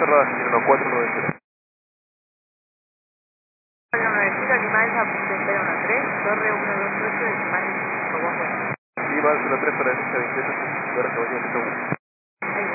cerrada, 1490. Animal Japonés 013, Torre 128, Decimal 5, Guapo. Lima 03 para derecha 28, ahora se va a